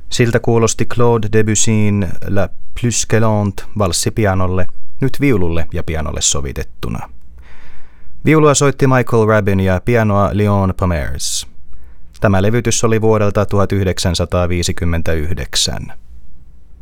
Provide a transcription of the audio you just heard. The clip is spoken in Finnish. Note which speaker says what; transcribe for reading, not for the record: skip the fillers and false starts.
Speaker 1: Siltä kuulosti Claude Debussyn La Plus Galante valssi pianolle, nyt viululle ja pianolle sovitettuna. Viulua soitti Michael Rabin ja pianoa Leon Pomers. Tämä levytys oli vuodelta 1959.